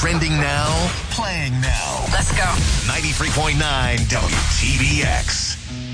Trending now, playing now. Let's go. 93.9 WTBX.